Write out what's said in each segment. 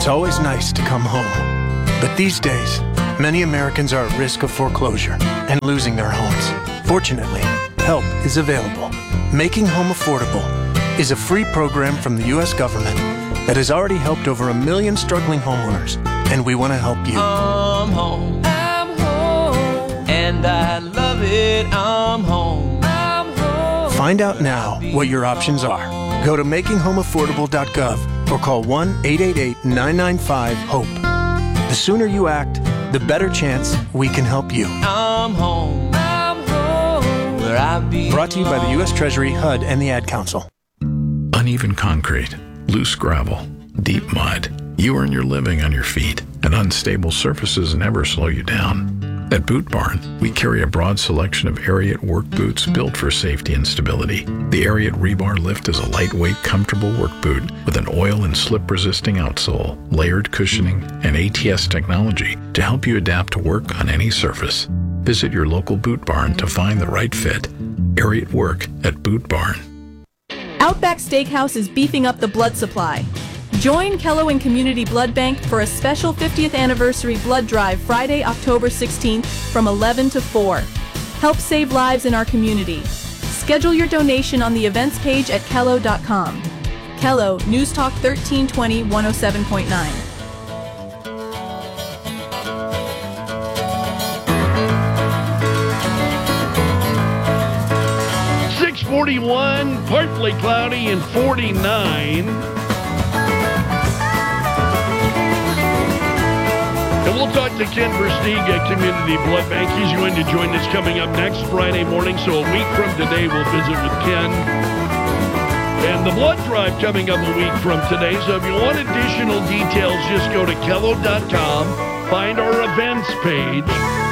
It's always nice to come home. But these days, many Americans are at risk of foreclosure and losing their homes. Fortunately, help is available. Making Home Affordable is a free program from the U.S. government that has already helped over 1 million struggling homeowners, and we want to help you. I'm home, and I love it, I'm home. Find out now what your options are. Go to makinghomeaffordable.gov or call 1-888-995-HOPE. The sooner you act, the better chance we can help you. I'm home, where I belong. Brought to you by the U.S. Treasury, HUD, and the Ad Council. Uneven concrete, loose gravel, deep mud. You earn your living on your feet, and unstable surfaces never slow you down. At Boot Barn, we carry a broad selection of Ariat work boots built for safety and stability. The Ariat Rebar Lift is a lightweight, comfortable work boot with an oil and slip-resisting outsole, layered cushioning, and ATS technology to help you adapt to work on any surface. Visit your local Boot Barn to find the right fit. Ariat Work at Boot Barn. Outback Steakhouse is beefing up the blood supply. Join Kello and Community Blood Bank for a special 50th anniversary blood drive Friday, October 16th from 11 to 4. Help save lives in our community. Schedule your donation on the events page at kello.com. Kello, News Talk 1320 107.9. .41, partly cloudy, and 49. And we'll talk to Ken Versteeg at Community Blood Bank. He's going to join us coming up next Friday morning. So a week from today, we'll visit with Ken. And the blood drive coming up a week from today. So if you want additional details, just go to kello.com, find our events page.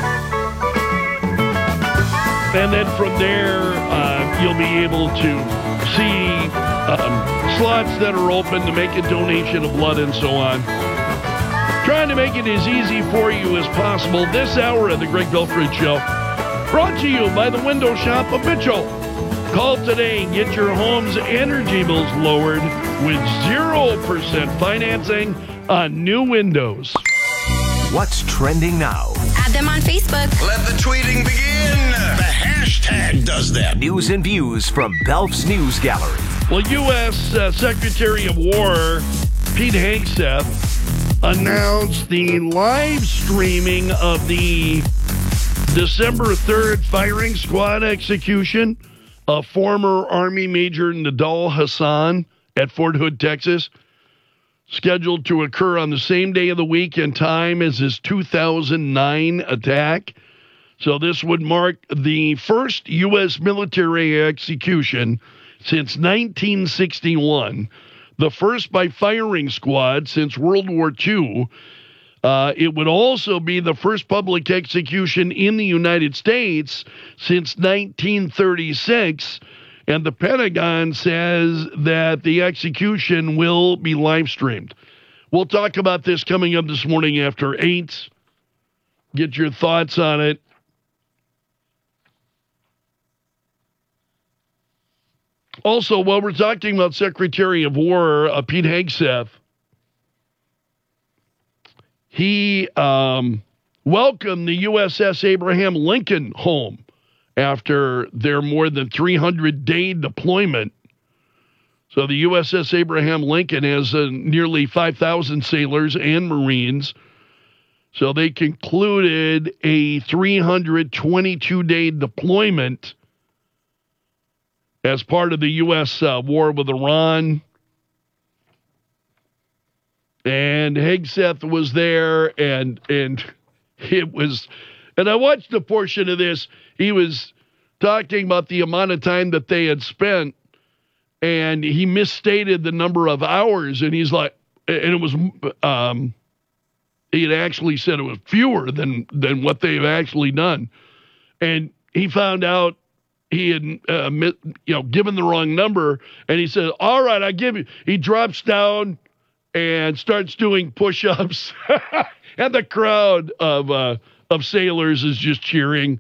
And then from there, you'll be able to see slots that are open to make a donation of blood and so on. Trying to make it as easy for you as possible this hour of the Greg Belford Show. Brought to you by the Window Shop of Mitchell. Call today and get your home's energy bills lowered with 0% financing on new windows. What's trending now? Add them on Facebook. Let the tweeting begin. The hashtag does that. News and views from Belf's News Gallery. Well, U.S. Secretary of War Pete Hegseth announced the live streaming of the December 3rd firing squad execution of former Army Major Nidal Hasan at Fort Hood, Texas, scheduled to occur on the same day of the week and time as his 2009 attack. So this would mark the first U.S. military execution since 1961, the first by firing squad since World War II. It would also be the first public execution in the United States since 1936, and the Pentagon says that the execution will be live streamed. We'll talk about this coming up this morning after 8. Get your thoughts on it. Also, while we're talking about Secretary of War Pete Hegseth, he welcomed the USS Abraham Lincoln home after their more than 300-day deployment. So the USS Abraham Lincoln has nearly 5,000 sailors and Marines. So they concluded a 322-day deployment as part of the U.S. war with Iran. And Hegseth was there, and it was, and I watched a portion of this. He was talking about the amount of time that they had spent, and he misstated the number of hours, and he's like, and it was, he had actually said it was fewer than what they've actually done. And he found out he had, given the wrong number, and he said, all right, I give you. He drops down and starts doing push-ups, and the crowd of sailors is just cheering.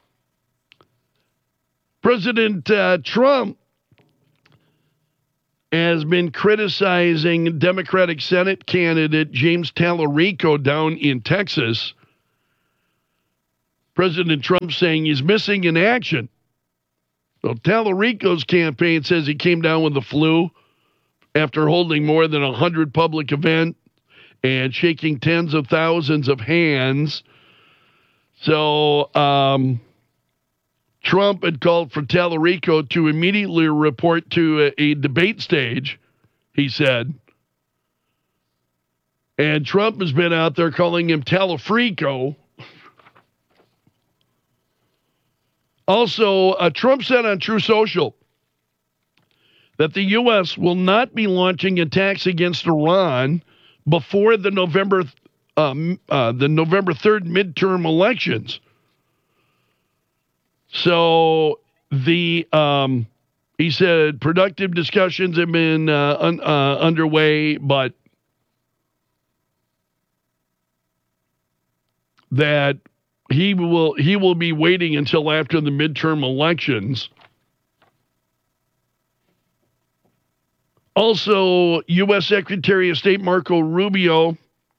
President Trump has been criticizing Democratic Senate candidate James Tallarico down in Texas. President Trump saying he's missing in action. So Tallarico's campaign says he came down with the flu after holding more than 100 public events and shaking tens of thousands of hands. So Trump had called for Tallarico to immediately report to a debate stage, he said. And Trump has been out there calling him Tallafrico. Also, Trump said on True Social that the U.S. will not be launching attacks against Iran before the November 3rd midterm elections. So he said productive discussions have been underway, but that he will be waiting until after the midterm elections. Also, U.S. Secretary of State Marco Rubio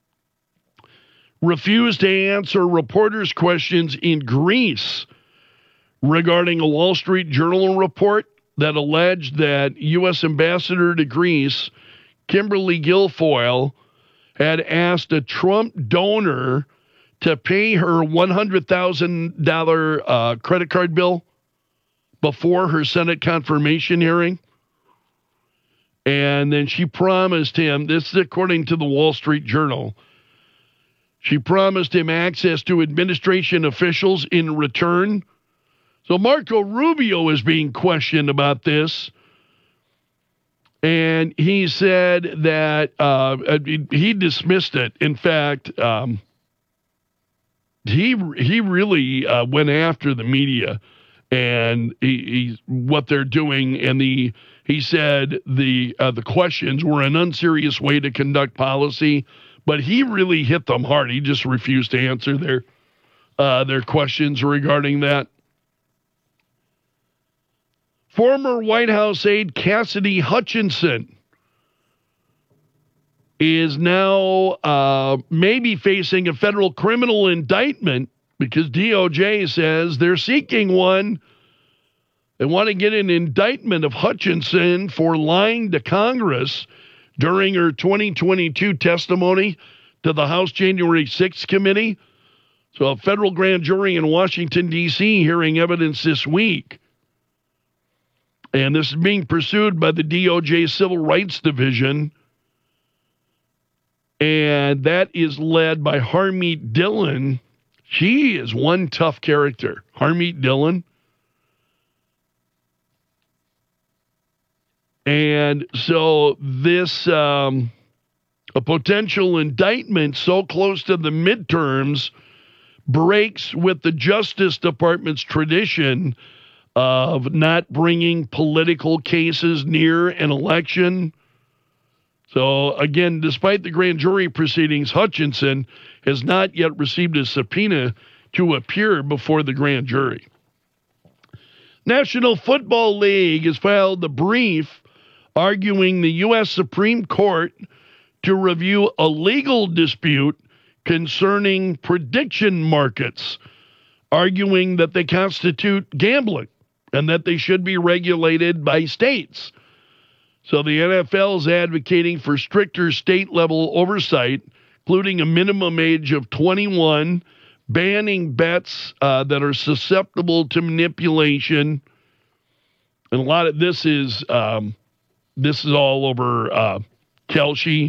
refused to answer reporters' questions in Greece regarding a Wall Street Journal report that alleged that U.S. Ambassador to Greece, Kimberly Guilfoyle, had asked a Trump donor to pay her $100,000 credit card bill before her Senate confirmation hearing. And then she promised him, this is according to the Wall Street Journal, she promised him access to administration officials in return. So Marco Rubio is being questioned about this. And he said that he dismissed it. In fact, he really went after the media and he what they're doing, and he said the questions were an unserious way to conduct policy, but he really hit them hard. He just refused to answer their questions regarding that. Former White House aide Cassidy Hutchinson is now maybe facing a federal criminal indictment because DOJ says they're seeking one. They want to get an indictment of Hutchinson for lying to Congress during her 2022 testimony to the House January 6th committee. So a federal grand jury in Washington, D.C. hearing evidence this week. And this is being pursued by the DOJ Civil Rights Division. And that is led by Harmeet Dillon. She is one tough character. Harmeet Dillon. And so this, a potential indictment so close to the midterms breaks with the Justice Department's tradition of not bringing political cases near an election. So, again, despite the grand jury proceedings, Hutchinson has not yet received a subpoena to appear before the grand jury. National Football League has filed a brief arguing the U.S. Supreme Court to review a legal dispute concerning prediction markets, arguing that they constitute gambling and that they should be regulated by states. So the NFL is advocating for stricter state-level oversight, including a minimum age of 21, banning bets that are susceptible to manipulation. And a lot of this is all over Kelce.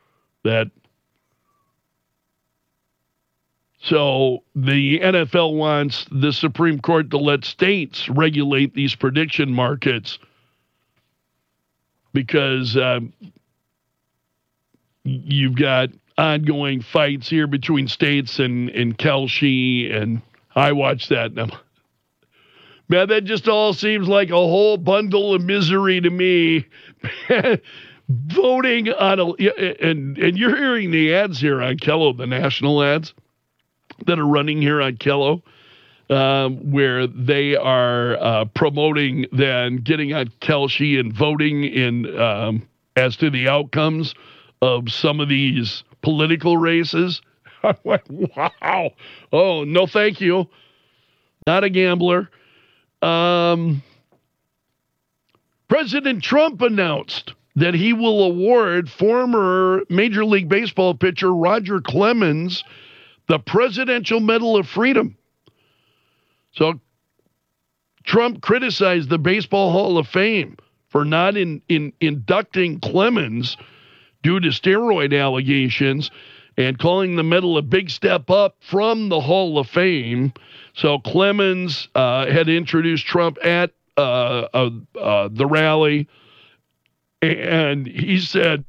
So the NFL wants the Supreme Court to let states regulate these prediction markets because you've got ongoing fights here between states and Kelce, and I watched that. And man, that just all seems like a whole bundle of misery to me. Voting on and you're hearing the ads here on Kello, the national ads that are running here on Kello. where they are promoting then getting on Kelce and voting in as to the outcomes of some of these political races. I went, wow. Oh, no, thank you. Not a gambler. President Trump announced that he will award former Major League Baseball pitcher Roger Clemens the Presidential Medal of Freedom. So Trump criticized the Baseball Hall of Fame for not inducting Clemens due to steroid allegations and calling the medal a big step up from the Hall of Fame. So Clemens had introduced Trump at the rally, and he said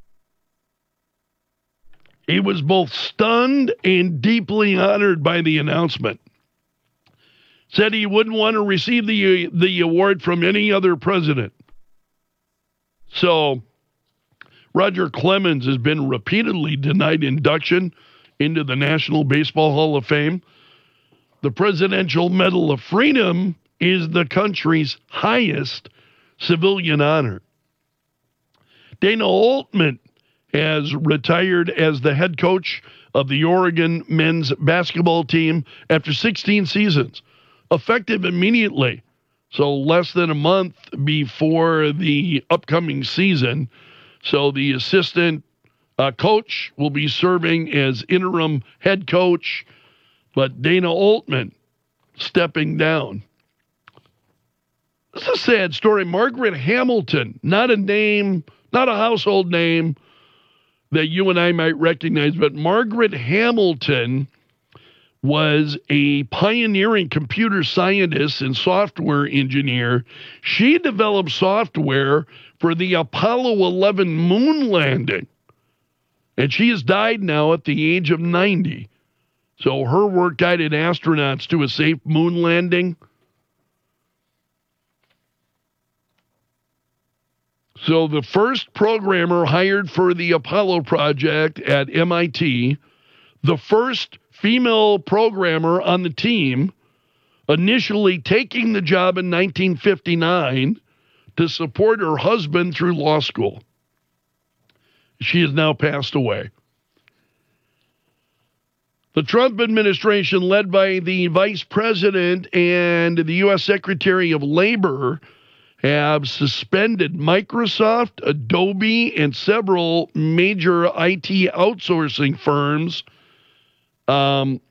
he was both stunned and deeply honored by the announcement. Said he wouldn't want to receive the award from any other president. So Roger Clemens has been repeatedly denied induction into the National Baseball Hall of Fame. The Presidential Medal of Freedom is the country's highest civilian honor. Dana Altman has retired as the head coach of the Oregon men's basketball team after 16 seasons, effective immediately. So less than a month before the upcoming season. So the assistant coach will be serving as interim head coach, but Dana Altman stepping down. This is a sad story. Margaret Hamilton, not a name, not a household name that you and I might recognize, but Margaret Hamilton was a pioneering computer scientist and software engineer. She developed software for the Apollo 11 moon landing, and she has died now at the age of 90. So her work guided astronauts to a safe moon landing. So the first programmer hired for the Apollo project at MIT, the first female programmer on the team, initially taking the job in 1959 to support her husband through law school. She has now passed away. The Trump administration, led by the vice president and the U.S. Secretary of Labor, have suspended Microsoft, Adobe, and several major IT outsourcing firms from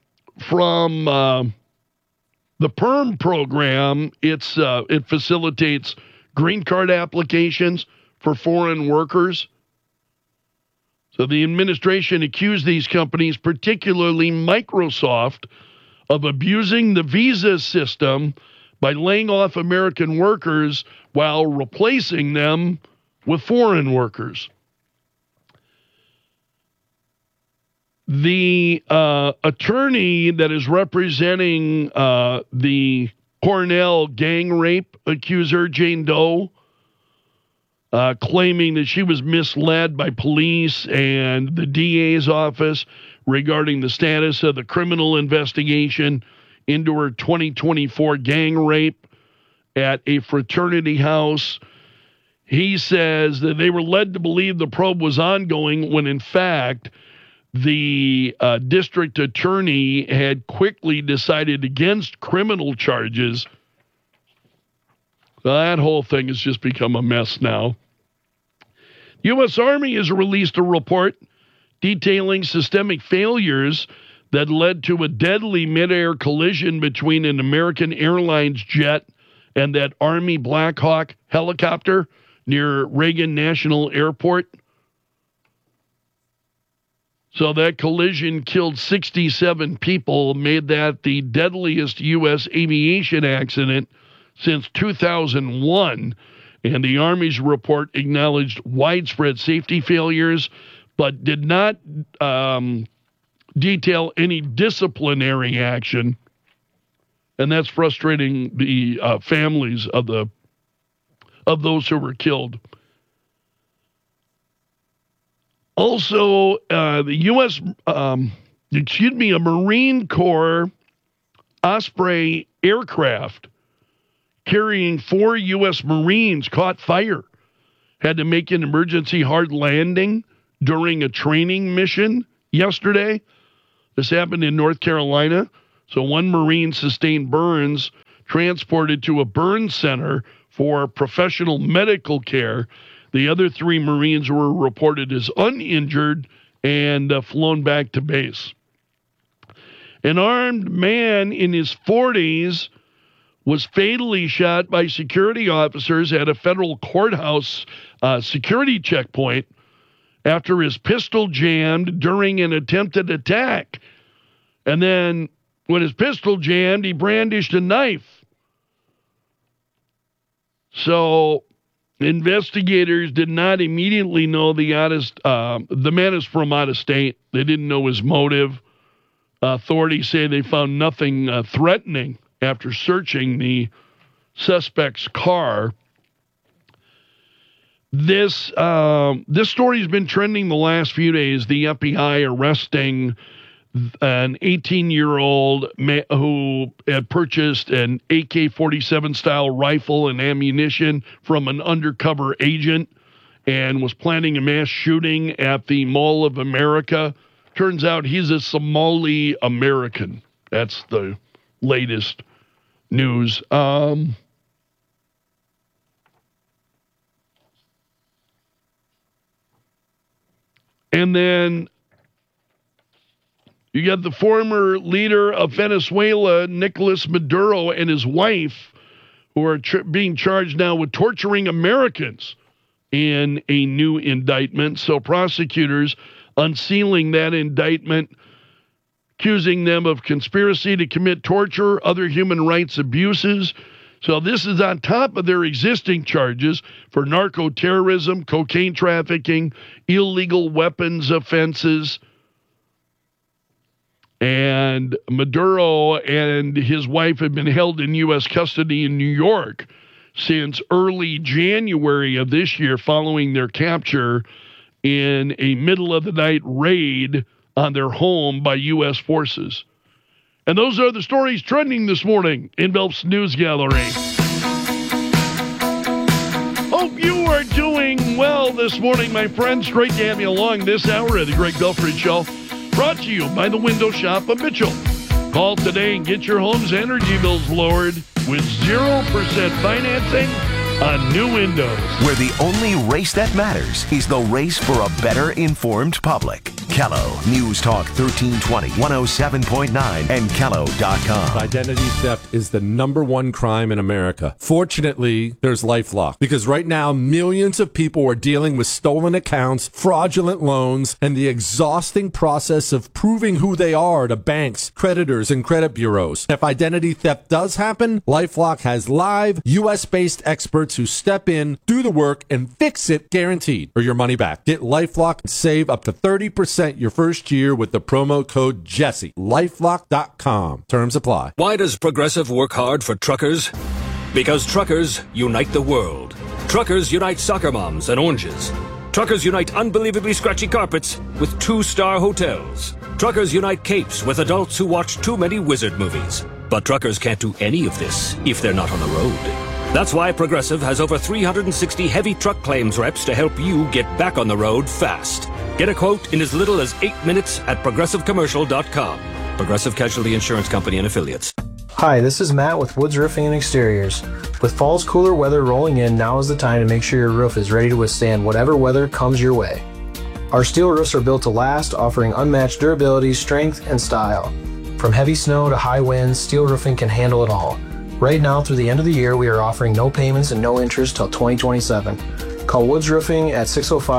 the PERM program. It facilitates green card applications for foreign workers. So the administration accused these companies, particularly Microsoft, of abusing the visa system by laying off American workers while replacing them with foreign workers. The attorney that is representing the Cornell gang rape accuser, Jane Doe, claiming that she was misled by police and the DA's office regarding the status of the criminal investigation into her 2024 gang rape at a fraternity house. He says that they were led to believe the probe was ongoing when, in fact, the district attorney had quickly decided against criminal charges. That whole thing has just become a mess now. The U.S. Army has released a report detailing systemic failures that led to a deadly midair collision between an American Airlines jet and that Army Black Hawk helicopter near Reagan National Airport. So that collision killed 67 people, made that the deadliest U.S. aviation accident since 2001. And the Army's report acknowledged widespread safety failures, but did not detail any disciplinary action. And that's frustrating the families of those who were killed. Also, the U.S., a Marine Corps Osprey aircraft carrying 4 U.S. Marines caught fire, had to make an emergency hard landing during a training mission yesterday. This happened in North Carolina. So 1 Marine sustained burns, transported to a burn center for professional medical care. The other 3 Marines were reported as uninjured and flown back to base. An armed man in his 40s was fatally shot by security officers at a federal courthouse security checkpoint after his pistol jammed during an attempted attack. And then when his pistol jammed, he brandished a knife. So investigators did not immediately know the man is from out of state. They didn't know his motive. Authorities say they found nothing threatening after searching the suspect's car. This story has been trending the last few days. The FBI arresting an 18-year-old who had purchased an AK-47 style rifle and ammunition from an undercover agent and was planning a mass shooting at the Mall of America. Turns out he's a Somali American. That's the latest news. And then you got the former leader of Venezuela, Nicolas Maduro, and his wife, who are being charged now with torturing Americans in a new indictment. So prosecutors unsealing that indictment, accusing them of conspiracy to commit torture, other human rights abuses. So this is on top of their existing charges for narco-terrorism, cocaine trafficking, illegal weapons offenses. And Maduro and his wife have been held in U.S. custody in New York since early January of this year, following their capture in a middle-of-the-night raid on their home by U.S. forces. And those are the stories trending this morning in Belf's News Gallery. Hope you are doing well this morning, my friends. Great to have you along this hour of the Greg Belfry Show. Brought to you by the Window Shop of Mitchell. Call today and get your home's energy bills lowered with 0% financing on new windows. Where the only race that matters is the race for a better informed public. Kello News Talk 1320, 107.9, and Kello.com. Identity theft is the #1 crime in America. Fortunately, there's LifeLock, because right now millions of people are dealing with stolen accounts, fraudulent loans, and the exhausting process of proving who they are to banks, creditors, and credit bureaus. If identity theft does happen, LifeLock has live US-based experts who step in, do the work, and fix it, guaranteed, or your money back. Get LifeLock and save up to 30% your first year with the promo code Jesse. LifeLock.com. Terms apply. Why does Progressive work hard for truckers? Because truckers unite the world. Truckers unite soccer moms and oranges. Truckers unite unbelievably scratchy carpets with 2-star hotels. Truckers unite capes with adults who watch too many wizard movies. But truckers can't do any of this if they're not on the road. That's why Progressive has over 360 heavy truck claims reps to help you get back on the road fast. Get a quote in as little as 8 minutes at ProgressiveCommercial.com. Progressive Casualty Insurance Company and Affiliates. Hi, this is Matt with Woods Roofing and Exteriors. With fall's cooler weather rolling in, now is the time to make sure your roof is ready to withstand whatever weather comes your way. Our steel roofs are built to last, offering unmatched durability, strength, and style. From heavy snow to high winds, steel roofing can handle it all. Right now, through the end of the year, we are offering no payments and no interest till 2027. Call Woods Roofing at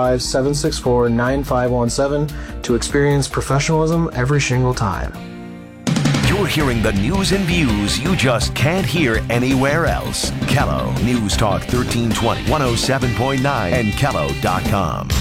605-764-9517 to experience professionalism every single time. You're hearing the news and views you just can't hear anywhere else. Kello News Talk 1320, 107.9, and Kello.com.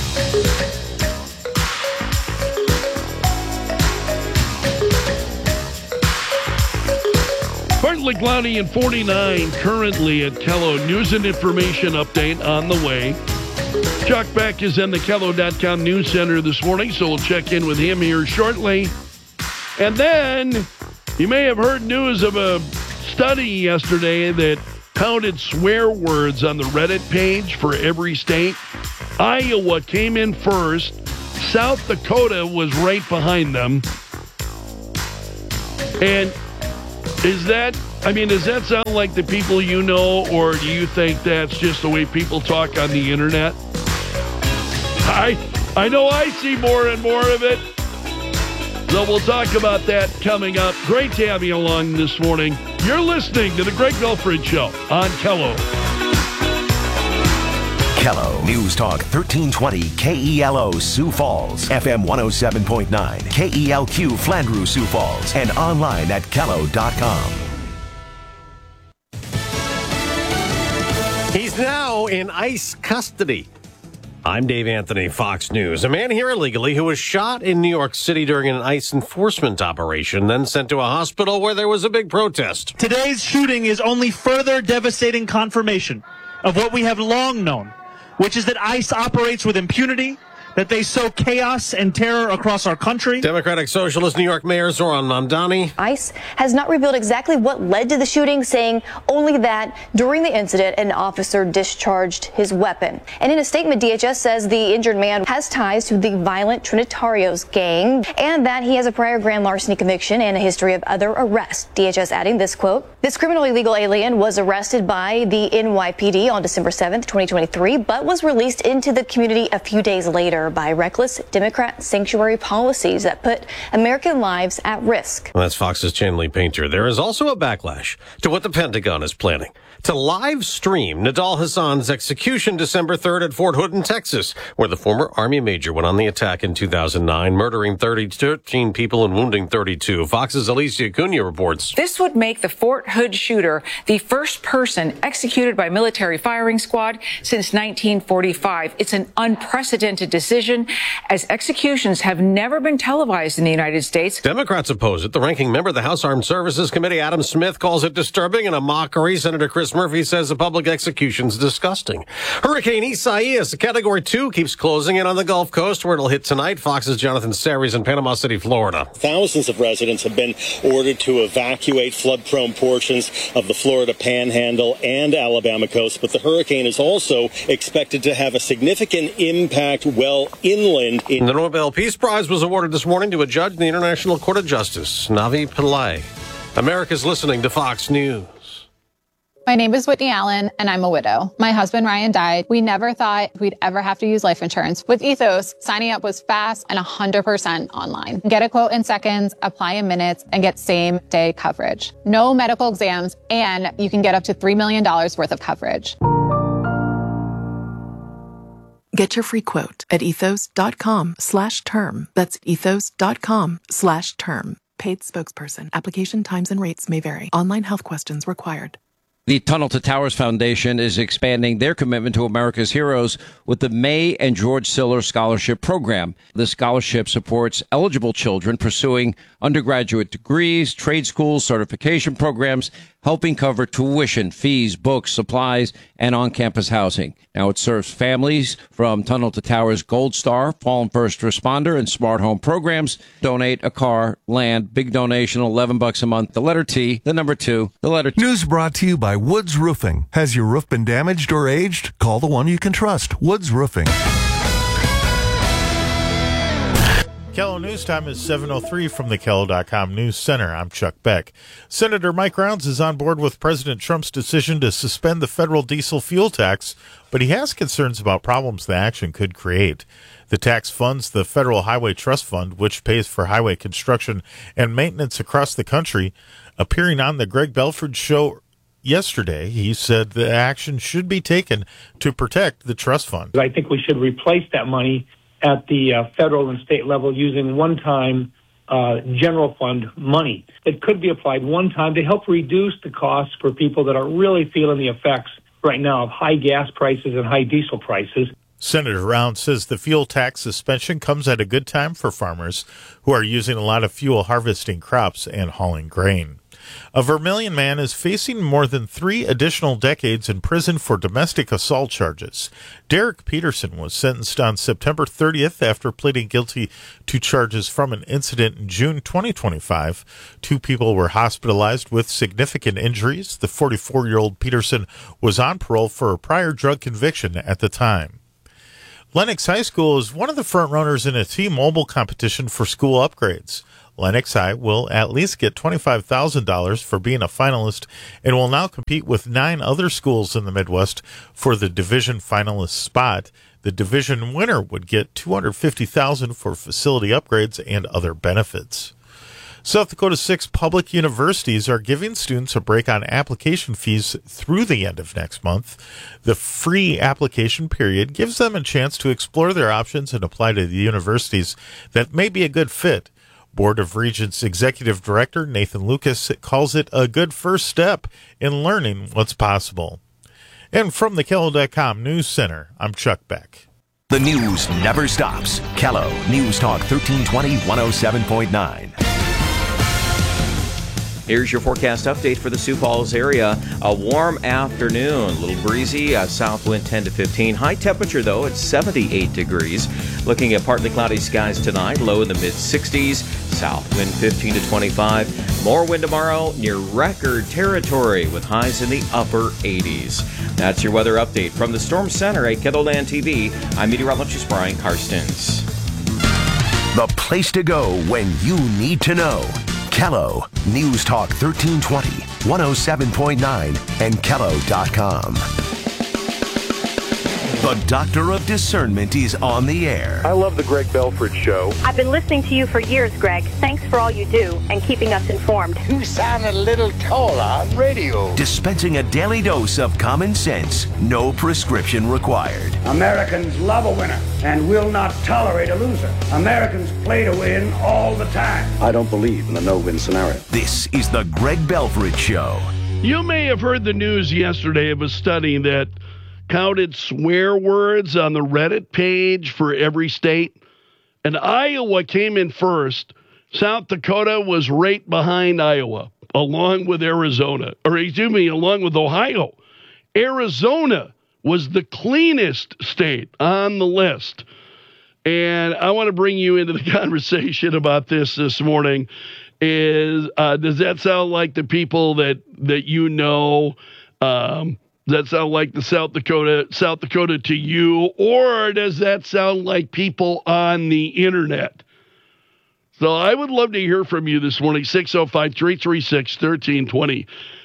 Partly cloudy and 49 currently at Kello. News and information update on the way. Chuck Beck is in the Kello.com News Center this morning, so we'll check in with him here shortly. And then you may have heard news of a study yesterday that counted swear words on the Reddit page for every state. Iowa came in first. South Dakota was right behind them. And does that sound like the people you know, or do you think that's just the way people talk on the internet? I know I see more and more of it. So we'll talk about that coming up. Great to have you along this morning. You're listening to The Greg Belford Show on KELO. KELO News Talk 1320 KELO Sioux Falls, FM 107.9, KELQ Flandreau Sioux Falls, and online at KELO.com. He's now in ICE custody. I'm Dave Anthony, Fox News. A man here illegally who was shot in New York City during an ICE enforcement operation, then sent to a hospital where there was a big protest. Today's shooting is only further devastating confirmation of what we have long known, which is that ICE operates with impunity, that they sow chaos and terror across our country. Democratic Socialist New York Mayor Zohran Mamdani. ICE has not revealed exactly what led to the shooting, saying only that during the incident, an officer discharged his weapon. And in a statement, DHS says the injured man has ties to the violent Trinitarios gang and that he has a prior grand larceny conviction and a history of other arrests. DHS adding this quote, "This criminally illegal alien was arrested by the NYPD on December 7th, 2023, but was released into the community a few days later by reckless Democrat sanctuary policies that put American lives at risk." That's Fox's Chanley Painter. There is also a backlash to what the Pentagon is planning to live stream Nidal Hassan's execution December 3rd at Fort Hood in Texas, where the former Army major went on the attack in 2009, murdering 13 people and wounding 32. Fox's Alicia Cunha reports. This would make the Fort Hood shooter the first person executed by military firing squad since 1945. It's an unprecedented decision, as executions have never been televised in the United States. Democrats oppose it. The ranking member of the House Armed Services Committee, Adam Smith, calls it disturbing and a mockery. Senator Chris Murphy says the public execution's disgusting. Hurricane Isaias, a Category 2, keeps closing in on the Gulf Coast, where it'll hit tonight. Fox's Jonathan Saries in Panama City, Florida. Thousands of residents have been ordered to evacuate flood-prone portions of the Florida Panhandle and Alabama coast, but the hurricane is also expected to have a significant impact well inland. The Nobel Peace Prize was awarded this morning to a judge in the International Court of Justice, Navi Pillay. America's listening to Fox News. My name is Whitney Allen, and I'm a widow. My husband, Ryan, died. We never thought we'd ever have to use life insurance. With Ethos, signing up was fast and 100% online. Get a quote in seconds, apply in minutes, and get same-day coverage. No medical exams, and you can get up to $3 million worth of coverage. Get your free quote at ethos.com/term. That's ethos.com/term. Paid spokesperson. Application times and rates may vary. Online health questions required. The Tunnel to Towers Foundation is expanding their commitment to America's heroes with the May and George Siller Scholarship Program. The scholarship supports eligible children pursuing undergraduate degrees, trade schools, certification programs, helping cover tuition, fees, books, supplies, and on-campus housing. Now, it serves families from Tunnel to Towers Gold Star, Fallen First Responder, and Smart Home programs. Donate a car, land, big donation, $11 a month. The letter T, the number 2, the letter T. News brought to you by Woods Roofing. Has your roof been damaged or aged? Call the one you can trust, Woods Roofing. KELO News Time is 7:03 from the KELO.com News Center. I'm Chuck Beck. Senator Mike Rounds is on board with President Trump's decision to suspend the federal diesel fuel tax, but he has concerns about problems the action could create. The tax funds the Federal Highway Trust Fund, which pays for highway construction and maintenance across the country. Appearing on the Greg Belford Show yesterday, he said the action should be taken to protect the trust fund. I think we should replace that money at the federal and state level using one-time general fund money. It could be applied one time to help reduce the costs for people that are really feeling the effects right now of high gas prices and high diesel prices. Senator Rounds says the fuel tax suspension comes at a good time for farmers who are using a lot of fuel harvesting crops and hauling grain. A Vermilion man is facing more than 3 additional decades in prison for domestic assault charges. Derek Peterson was sentenced on September 30th after pleading guilty to charges from an incident in June 2025. 2 people were hospitalized with significant injuries. The 44-year-old Peterson was on parole for a prior drug conviction at the time. Lenox High School is one of the front runners in a T-Mobile competition for school upgrades. Lenox High will at least get $25,000 for being a finalist and will now compete with 9 other schools in the Midwest for the division finalist spot. The division winner would get $250,000 for facility upgrades and other benefits. South Dakota's 6 public universities are giving students a break on application fees through the end of next month. The free application period gives them a chance to explore their options and apply to the universities that may be a good fit. Board of Regents Executive Director Nathan Lucas calls it a good first step in learning what's possible. And from the Kello.com News Center, I'm Chuck Beck. The news never stops. Kello News Talk 1320 107.9. Here's your forecast update for the Sioux Falls area. A warm afternoon, a little breezy, south wind 10 to 15. High temperature, though, at 78 degrees. Looking at partly cloudy skies tonight, low in the mid-60s. South wind 15 to 25. More wind tomorrow near record territory with highs in the upper 80s. That's your weather update from the Storm Center at KELOLAND TV. I'm meteorologist Brian Karstens. The place to go when you need to know. Kello News Talk 1320, 107.9, and Kello.com. The Doctor of Discernment is on the air. I love the Greg Belford Show. I've been listening to you for years, Greg. Thanks for all you do and keeping us informed. You sound a little taller on radio. Dispensing a daily dose of common sense, no prescription required. Americans love a winner and will not tolerate a loser. Americans play to win all the time. I don't believe in the no-win scenario. This is the Greg Belford Show. You may have heard the news yesterday of a study that counted swear words on the Reddit page for every state. And Iowa came in first. South Dakota was right behind Iowa, along with Arizona. Along with Ohio. Arizona was the cleanest state on the list. And I want to bring you into the conversation about this morning. Does that sound like the people that you know? Does that sound like the South Dakota to you, or does that sound like people on the internet? So I would love to hear from you this morning, 605-336-1320,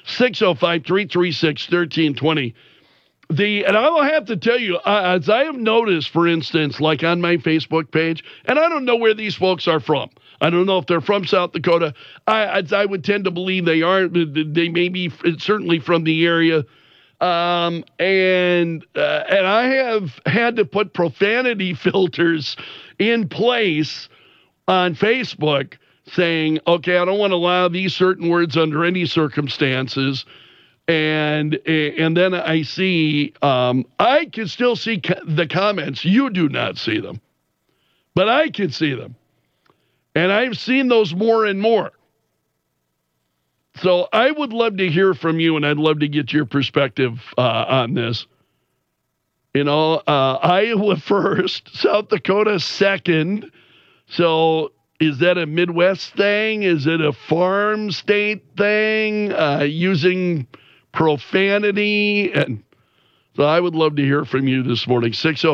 605-336-1320. And I will have to tell you, as I have noticed, for instance, like on my Facebook page, and I don't know where these folks are from. I don't know if they're from South Dakota. I would tend to believe they are. They may be certainly from the area. And I have had to put profanity filters in place on Facebook saying, okay, I don't want to allow these certain words under any circumstances. And then I see, I can still see the comments. You do not see them, but I can see them. And I've seen those more and more. So I would love to hear from you, and I'd love to get your perspective on this. Iowa first, South Dakota second. So is that a Midwest thing? Is it a farm state thing? Using profanity? And so I would love to hear from you this morning.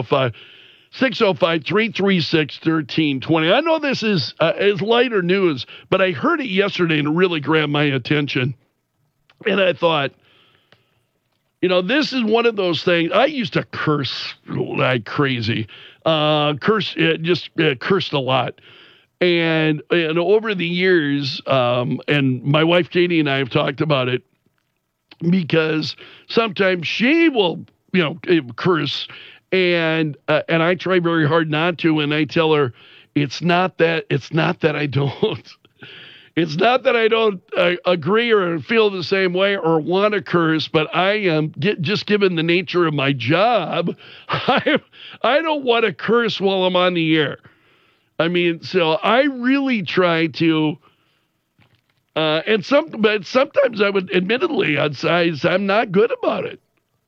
605-336-1320. I know this is lighter news, but I heard it yesterday and it really grabbed my attention. And I thought, this is one of those things. I used to curse like crazy. Cursed a lot. And over the years, and my wife Katie and I have talked about it, because sometimes she will, curse. And I try very hard not to, and I tell her it's not that I don't. It's not that I don't agree or feel the same way or want to curse, but I am just given the nature of my job, I don't want to curse while I'm on the air. I mean, so I really try to, but sometimes I would, admittedly, I'm not good about it.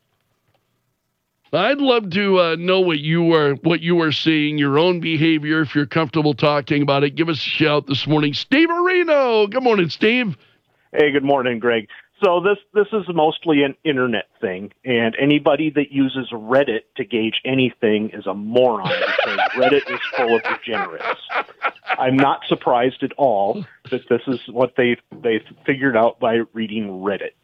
I'd love to know what you are seeing, your own behavior. If you're comfortable talking about it, give us a shout this morning. Steve Areno. Good morning, Steve. Hey, good morning, Greg. So this is mostly an internet thing, and anybody that uses Reddit to gauge anything is a moron because Reddit is full of degenerates. I'm not surprised at all that this is what they figured out by reading Reddit.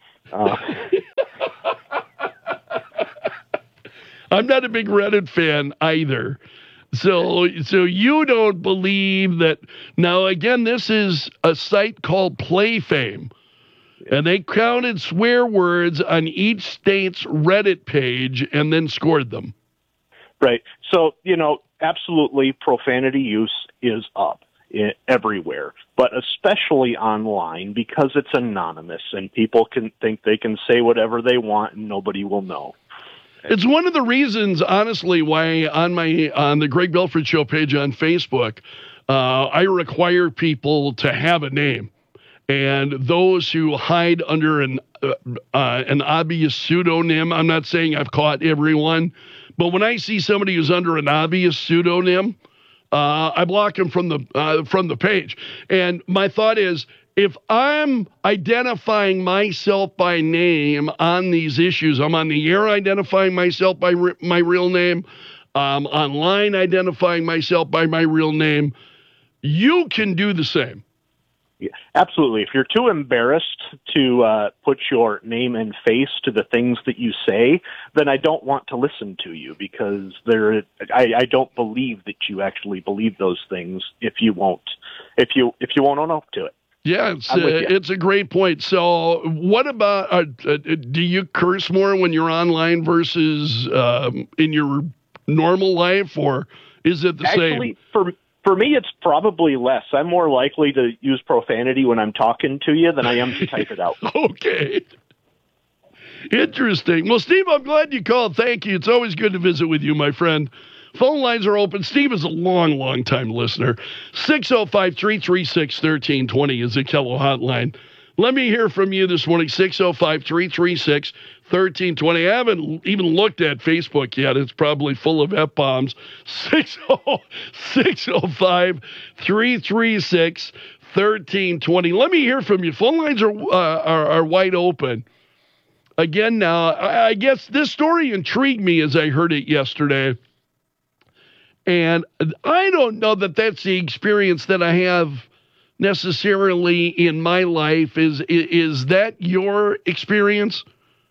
I'm not a big Reddit fan either. So you don't believe that. Now, again, this is a site called PlayFame, and they counted swear words on each state's Reddit page and then scored them. Right. So, absolutely profanity use is up everywhere, but especially online because it's anonymous and people can think they can say whatever they want and nobody will know. It's one of the reasons, honestly, why on the Greg Belford Show page on Facebook, I require people to have a name, and those who hide under an obvious pseudonym. I'm not saying I've caught everyone, but when I see somebody who's under an obvious pseudonym, I block them from the page. And my thought is, if I'm identifying myself by name on these issues, I'm on the air identifying myself by my real name, online identifying myself by my real name, you can do the same. Yeah, absolutely. If you're too embarrassed to put your name and face to the things that you say, then I don't want to listen to you because I don't believe that you actually believe those things if you won't own up to it. Yeah, it's a great point. So what about, do you curse more when you're online versus in your normal life, or is it the same? Actually, for me, it's probably less. I'm more likely to use profanity when I'm talking to you than I am to type it out. Okay. Interesting. Well, Steve, I'm glad you called. Thank you. It's always good to visit with you, my friend. Phone lines are open. Steve is a long time listener. 605-336-1320 is the Kello hotline. Let me hear from you this morning, 605-336-1320. I haven't even looked at Facebook yet. It's probably full of F-bombs. 605-336-1320. Let me hear from you. Phone lines are wide open. Again, now, I guess this story intrigued me as I heard it yesterday. And I don't know that that's the experience that I have necessarily in my life. Is that your experience?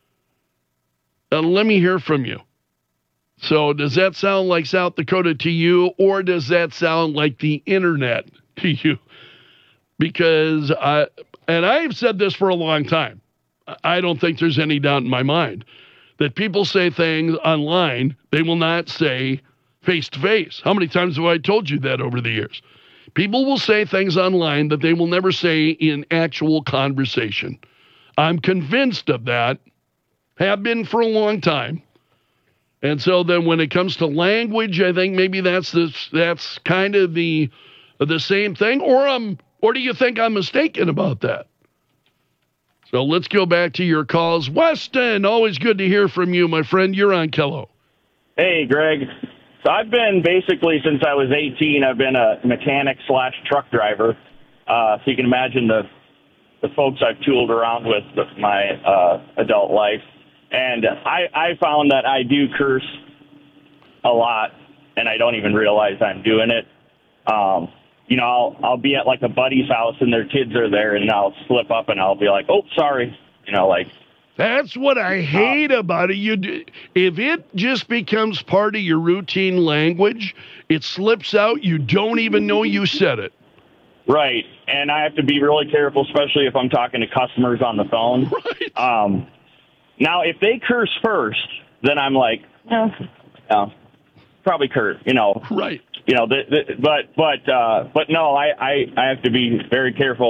Let me hear from you. So does that sound like South Dakota to you, or does that sound like the internet to you? Because I've said this for a long time. I don't think there's any doubt in my mind that people say things online they will not say face-to-face. How many times have I told you that over the years? People will say things online that they will never say in actual conversation. I'm convinced of that, have been for a long time. And so then when it comes to language, I think maybe that's kind of the same thing, or do you think I'm mistaken about that? So let's go back to your calls. Weston, always good to hear from you, my friend. You're on Kello. Hey, Greg. So I've been basically since I was 18, I've been a mechanic/truck driver. So you can imagine the folks I've tooled around with my adult life. And I found that I do curse a lot, and I don't even realize I'm doing it. I'll be at like a buddy's house and their kids are there, and I'll slip up and I'll be like, "Oh, sorry," That's what I hate about it. If it just becomes part of your routine language, it slips out. You don't even know you said it. Right, and I have to be really careful, especially if I'm talking to customers on the phone. Right. Now, if they curse first, then I'm like, probably curse. Right. But no, I have to be very careful.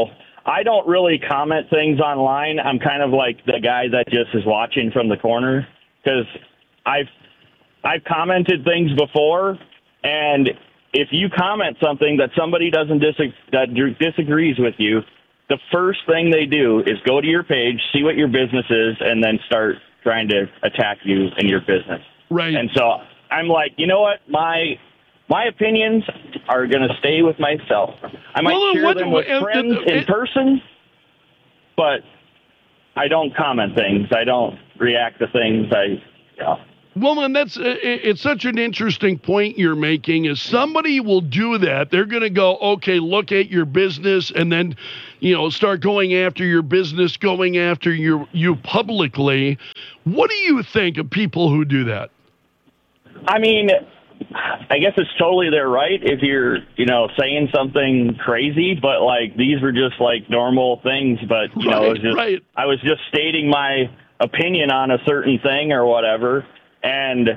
I don't really comment things online. I'm kind of like the guy that just is watching from the corner, because I've commented things before, and if you comment something that somebody that disagrees with you, the first thing they do is go to your page, see what your business is, and then start trying to attack you and your business. Right. And so I'm like, you know what? My opinions are going to stay with myself. I might share them with friends in person, but I don't comment things. I don't react to things. Well, and it's such an interesting point you're making. Is somebody will do that, they're going to go, okay, look at your business, and then, start going after your business, going after you publicly. What do you think of people who do that? I mean, I guess it's totally their right if you're, saying something crazy, but these were just normal things. But it was just, I was just stating my opinion on a certain thing or whatever. And,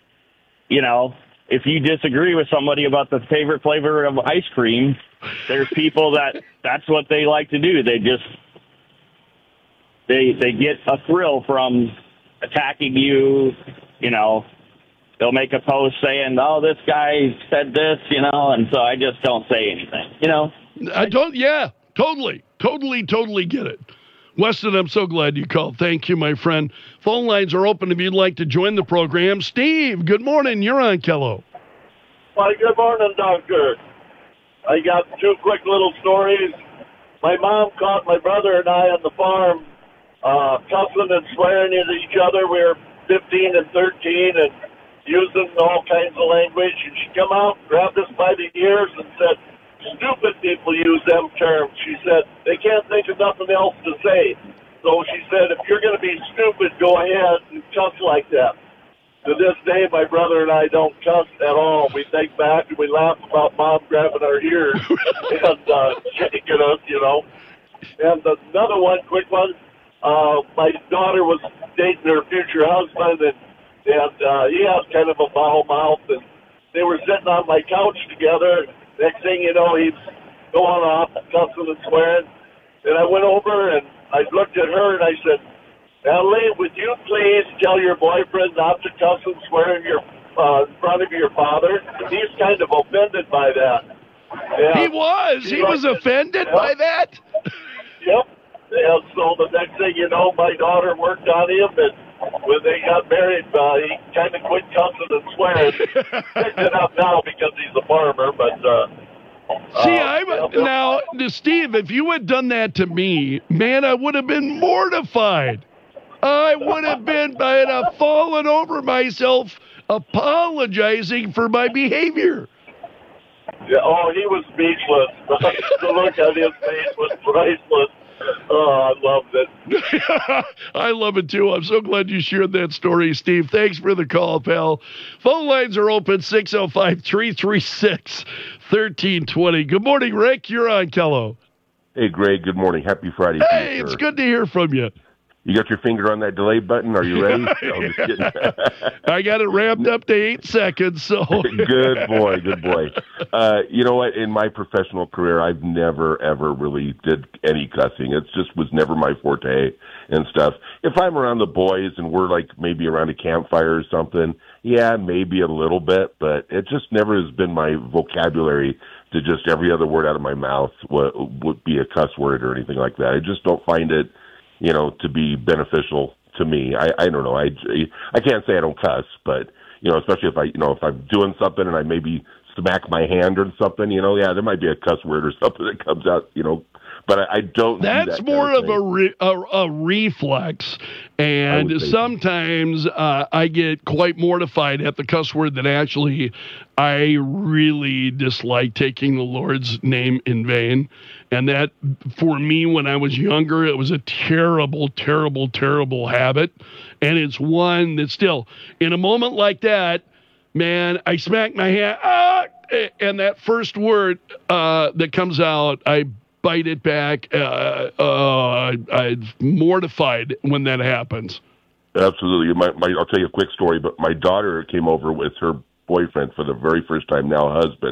if you disagree with somebody about the favorite flavor of ice cream, there's people that's what they like to do. They just, they get a thrill from attacking you, They'll make a post saying, oh, this guy said this, and so I just don't say anything, I don't, yeah, totally get it. Weston, I'm so glad you called. Thank you, my friend. Phone lines are open if you'd like to join the program. Steve, good morning. You're on Kello. Well, good morning, Doctor. I got two quick little stories. My mom caught my brother and I on the farm cussing and swearing at each other. We were 15 and 13 and using all kinds of language. And she come out, grabbed us by the ears and said, stupid people use them terms. She said, they can't think of nothing else to say. So she said, if you're going to be stupid, go ahead and cuss like that. To this day, my brother and I don't cuss at all. We think back and we laugh about Mom grabbing our ears and shaking us, And another one, quick one, my daughter was dating her future husband, and he has kind of a foul mouth, and they were sitting on my couch together. Next thing you know, he's going off, cussing and swearing. And I went over and I looked at her and I said, Natalie, would you please tell your boyfriend not to cuss and swear in front of your father? He's kind of offended by that. Yeah. He was offended by that? Yep. And so the next thing you know, my daughter worked on him, and when they got married, he kind of quit cussing and swearing. Picked it up now because he's a farmer, but... now, Steve, if you had done that to me, man, I would have been mortified. I'd have fallen over myself apologizing for my behavior. Yeah, he was speechless. The look on his face was priceless. Oh, I loved it. I love it, too. I'm so glad you shared that story, Steve. Thanks for the call, pal. Phone lines are open, 605-336-1320. Good morning, Rick. You're on Kello. Hey, Greg. Good morning. Happy Friday. Hey, it's good to hear from you. You got your finger on that delay button? Are you ready? No, I'm just kidding. I got it ramped up to 8 seconds. So Good boy. You know what? In my professional career, I've never, ever really did any cussing. It just was never my forte and stuff. If I'm around the boys and we're maybe around a campfire or something, yeah, maybe a little bit, but it just never has been my vocabulary to just every other word out of my mouth would be a cuss word or anything like that. I just don't find it to be beneficial to me. I don't know. I can't say I don't cuss, but, especially if I'm doing something and I maybe smack my hand or something, yeah, there might be a cuss word or something that comes out, but I don't. That's more of a reflex, and sometimes I get quite mortified at the cuss word that actually I really dislike taking the Lord's name in vain. And that, for me, when I was younger, it was a terrible, terrible, terrible habit. And it's one that still, in a moment like that, man, I smack my hand, and that first word that comes out, I bite it back. I'm mortified when that happens. Absolutely. I'll tell you a quick story, but my daughter came over with her boyfriend for the very first time, now husband,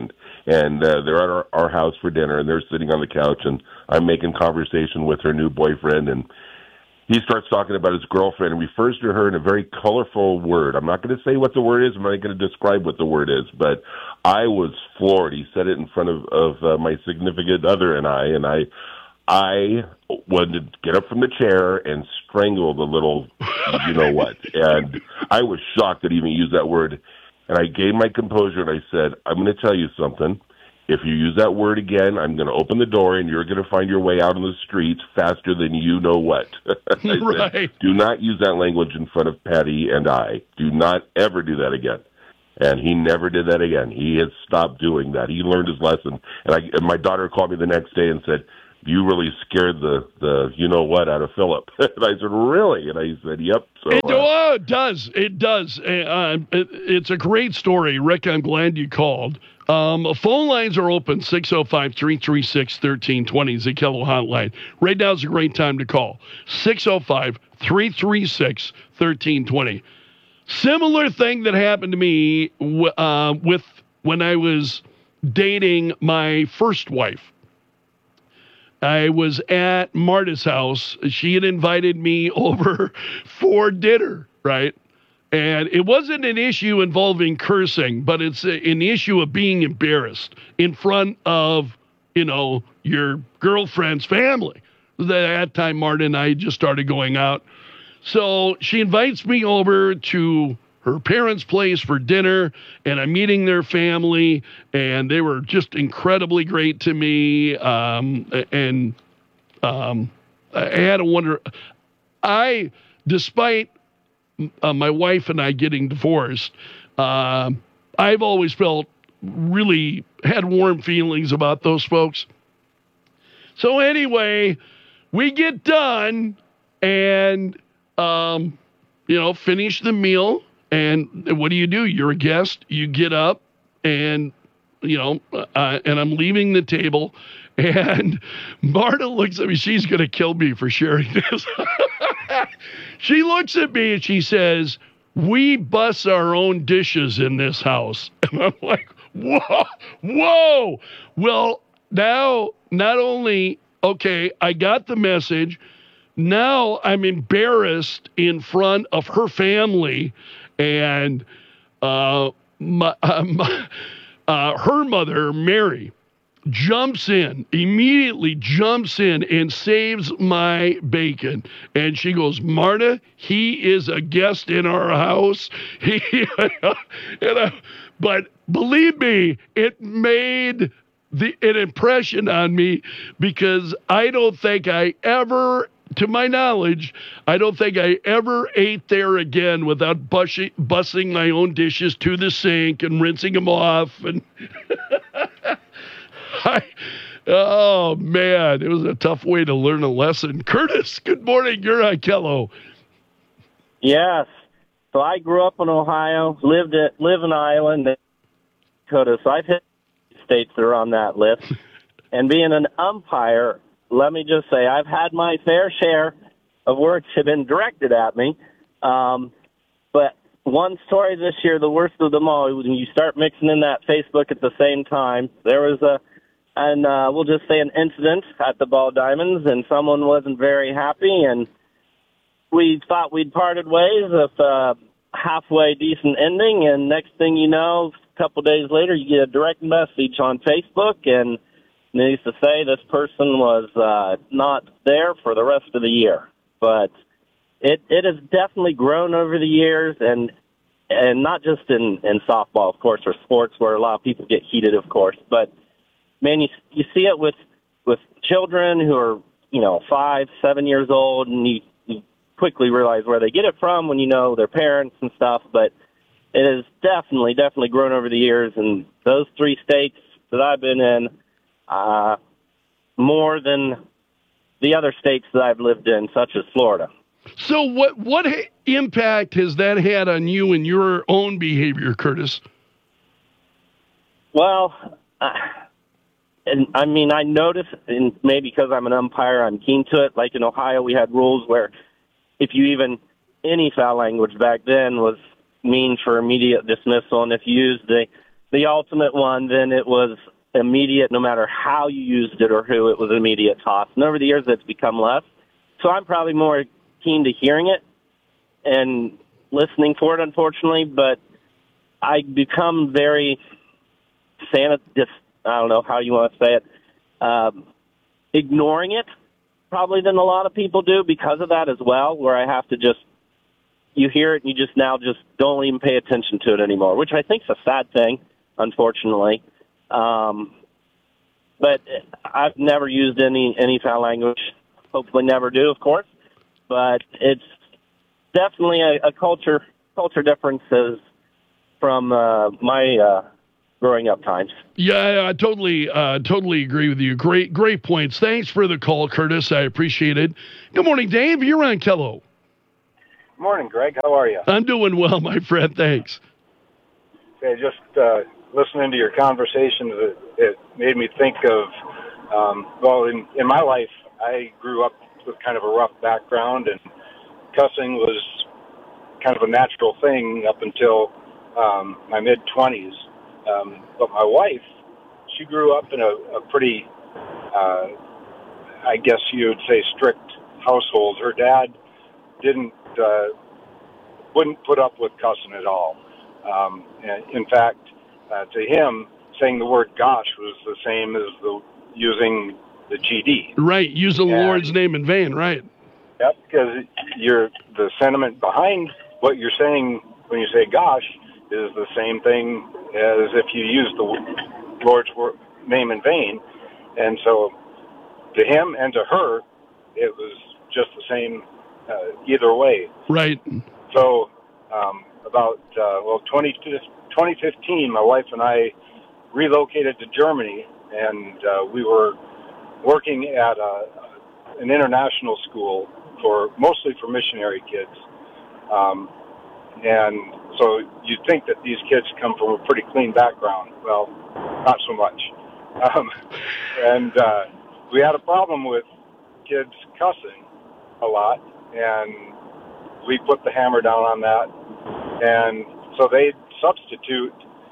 And they're at our house for dinner, and they're sitting on the couch, and I'm making conversation with her new boyfriend, and he starts talking about his girlfriend and refers to her in a very colorful word. I'm not going to say what the word is. I'm not going to describe what the word is, but I was floored. He said it in front of my significant other and I wanted to get up from the chair and strangle the little you-know-what. And I was shocked that he even used that word. And I gained my composure, and I said, I'm going to tell you something. If you use that word again, I'm going to open the door, and you're going to find your way out on the streets faster than you know what. Right. Said, do not use that language in front of Patty and I. Do not ever do that again. And he never did that again. He has stopped doing that. He learned his lesson. And my daughter called me the next day and said, you really scared the you-know-what out of Philip. And I said, really? And I said, yep. So, it does. It does. It's a great story. Rick, I'm glad you called. Phone lines are open, 605-336-1320 is the Kello hotline. Right now is a great time to call, 605-336-1320. Similar thing that happened to me with when I was dating my first wife. I was at Marta's house. She had invited me over for dinner, right? And it wasn't an issue involving cursing, but it's an issue of being embarrassed in front of, your girlfriend's family. At that time, Marta and I just started going out. So she invites me over to her parents' place for dinner, and I'm meeting their family, and they were just incredibly great to me. I had to wonder, despite my wife and I getting divorced, I've always felt really had warm feelings about those folks. So anyway, we get done and, finish the meal. And what do? You're a guest. You get up and, and I'm leaving the table. And Marta looks at me. She's going to kill me for sharing this. She looks at me and she says, we bus our own dishes in this house. And I'm like, whoa. Well, now not only, okay, I got the message. Now I'm embarrassed in front of her family. And her mother, Mary, immediately jumps in and saves my bacon. And she goes, Marta, he is a guest in our house. But believe me, it made an impression on me because I don't think I ever, to my knowledge, I don't think I ever ate there again without bussing my own dishes to the sink and rinsing them off. And oh, man, it was a tough way to learn a lesson. Curtis, good morning. You're on Kello. Yes. So I grew up in Ohio, live in Iowa, and Dakota. So I've hit states that are on that list. And being an umpire, let me just say I've had my fair share of words have been directed at me. But one story this year, the worst of them all, when you start mixing in that Facebook at the same time, there was we'll just say an incident at the Ball Diamonds, and someone wasn't very happy, and we thought we'd parted ways with a halfway decent ending, and next thing you know, a couple days later, you get a direct message on Facebook, and needless to say, this person was not there for the rest of the year. But it has definitely grown over the years, and not just in softball, of course, or sports where a lot of people get heated, of course. But, man, you see it with children who are, 5, 7 years old, and you quickly realize where they get it from when you know their parents and stuff. But it has definitely grown over the years, and those 3 states that I've been in, more than the other states that I've lived in, such as Florida. So what impact has that had on you and your own behavior, Curtis? Well, and I mean, I notice, and maybe because I'm an umpire, I'm keen to it. Like in Ohio, we had rules where if you any foul language back then was mean for immediate dismissal, and if you used the ultimate one, then it was immediate, no matter how you used it or who, it was an immediate toss. And over the years, it's become less. So I'm probably more keen to hearing it and listening for it, unfortunately. But I become very I don't know how you want to say it, ignoring it probably than a lot of people do because of that as well, where I have to you hear it and you just don't even pay attention to it anymore, which I think is a sad thing, unfortunately. But I've never used any foul language, hopefully never do, of course. But it's definitely a culture differences from my growing up times. Yeah, I totally agree with you. Great points. Thanks for the call, Curtis. I appreciate it. Good morning, Dave. You're on Kello. Morning, Greg. How are you? I'm doing well, my friend. Thanks. Okay, just listening to your conversation, it made me think of, in my life, I grew up with kind of a rough background, and cussing was kind of a natural thing up until my mid-20s. But my wife, she grew up in a pretty, I guess you would say, strict household. Her dad wouldn't put up with cussing at all. And in fact, to him, saying the word gosh was the same as using the GD. Right, use the Lord's name in vain, right. Yep, because the sentiment behind what you're saying when you say gosh is the same thing as if you use the Lord's name in vain. And so to him and to her, it was just the same either way. Right. So about 2015, my wife and I relocated to Germany, and we were working at an international school mostly for missionary kids. And so you'd think that these kids come from a pretty clean background. Well, not so much. And we had a problem with kids cussing a lot, and we put the hammer down on that. And so they'd substitute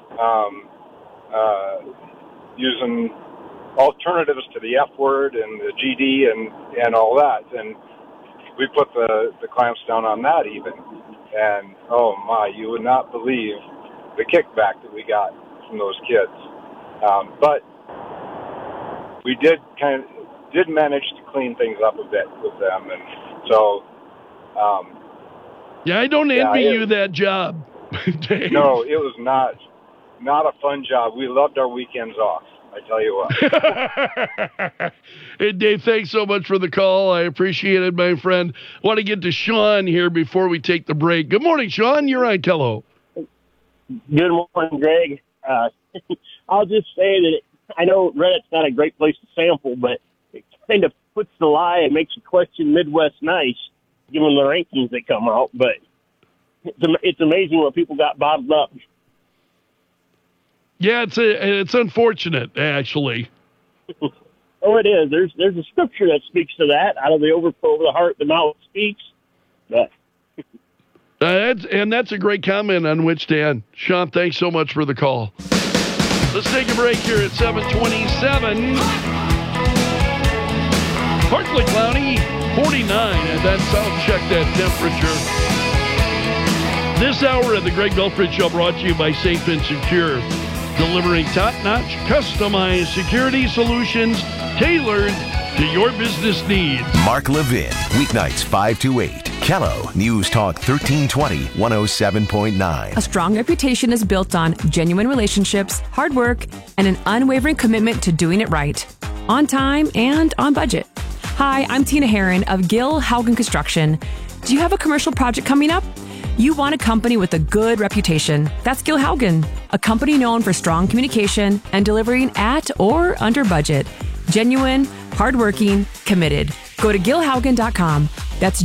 using alternatives to the F word and the GD and all that. And we put the clamps down on that even. And, oh, my, you would not believe the kickback that we got from those kids. But we did manage to clean things up a bit with them. And so... yeah, I don't envy you that job, Dave. No, it was not a fun job. We loved our weekends off, I tell you what. Hey, Dave, thanks so much for the call. I appreciate it, my friend. I want to get to Sean here before we take the break. Good morning, Sean. You're on Kello. Good morning, Greg. I'll just say that I know Reddit's not a great place to sample, but it kind of puts the lie and makes you question Midwest Nice, given the rankings that come out. But it's amazing what people got bottled up. Yeah, it's unfortunate, actually. Oh, it is. There's a scripture that speaks to that. Out of the overflow of the heart, the mouth speaks. But that's a great comment on which to end. Sean, thanks so much for the call. Let's take a break here at 7:27. Partly cloudy, 49, and that's I'll check that temperature. This hour of the Greg Belford Show brought to you by Safe and Secure, delivering top-notch, customized security solutions tailored to your business needs. Mark Levin, weeknights 5 to 8. Kello News Talk 1320, 107.9. A strong reputation is built on genuine relationships, hard work, and an unwavering commitment to doing it right, on time and on budget. Hi, I'm Tina Herron of Gil Haugen Construction. Do you have a commercial project coming up? You want a company with a good reputation. That's Gil Haugen, a company known for strong communication and delivering at or under budget. Genuine, hardworking, committed. Go to GilHaugen.com. That's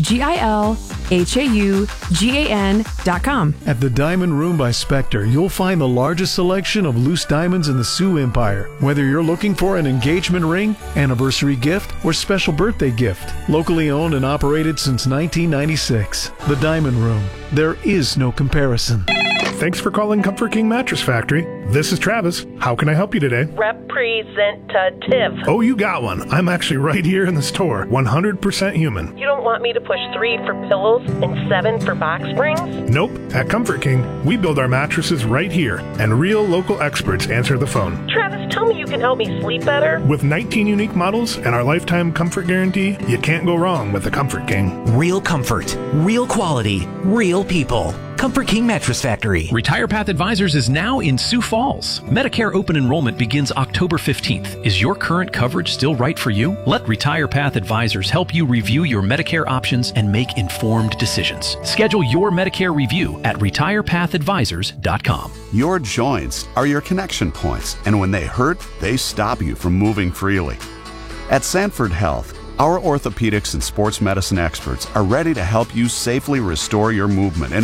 GilHaugan.com. At the Diamond Room by Spectre, you'll find the largest selection of loose diamonds in the Sioux Empire. Whether you're looking for an engagement ring, anniversary gift, or special birthday gift. Locally owned and operated since 1996. The Diamond Room. There is no comparison. Thanks for calling Comfort King Mattress Factory. This is Travis. How can I help you today? Representative. Oh, you got one. I'm actually right here in the store. 100% human. You don't want me to push 3 for pillows and 7 for box springs? Nope. At Comfort King, we build our mattresses right here, and real local experts answer the phone. Travis, tell me you can help me sleep better. With 19 unique models and our lifetime comfort guarantee, you can't go wrong with the Comfort King. Real comfort, real quality, real people. Comfort King Mattress Factory. Retire Path Advisors is now in Sioux Falls. Medicare open enrollment begins October 15th. Is your current coverage still right for you? Let Retire Path Advisors help you review your Medicare options and make informed decisions. Schedule your Medicare review at retirepathadvisors.com. Your joints are your connection points, and when they hurt, they stop you from moving freely. At Sanford Health, our orthopedics and sports medicine experts are ready to help you safely restore your movement and